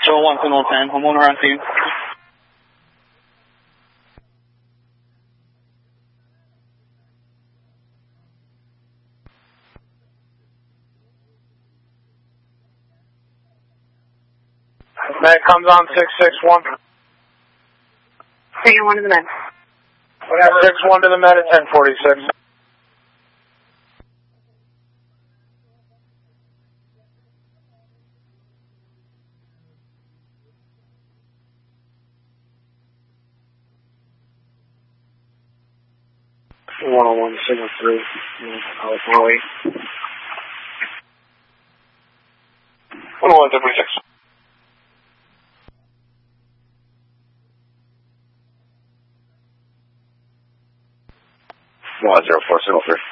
Bill 1 Signal 10, homeowner on scene. Med comes on 661. 1 to the med. 6-1 to the med at 1046. One signal 3. Molly. 101-76. 104 signal 3.